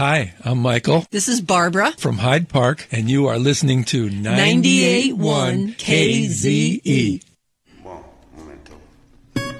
Hi, I'm Michael This is Barbara. from Hyde Park, and you are listening to 98.1 KZE.